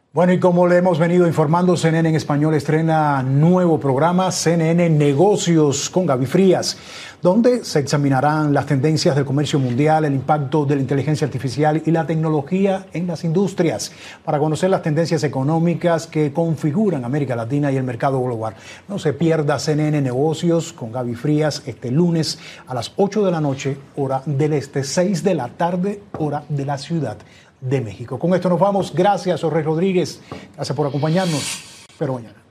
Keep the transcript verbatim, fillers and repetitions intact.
Bueno, y como le hemos venido informando, C N N en español estrena nuevo programa C N N Negocios con Gaby Frías, donde se examinarán las tendencias del comercio mundial, el impacto de la inteligencia artificial y la tecnología en las industrias, para conocer las tendencias económicas que configuran América Latina y el mercado global. No se pierda C N N Negocios con Gaby Frías este lunes a las ocho de la noche, hora del este, seis de la tarde, hora de la Ciudad de México. Con esto nos vamos. Gracias, Jorge Rodríguez. Gracias por acompañarnos. Pero mañana.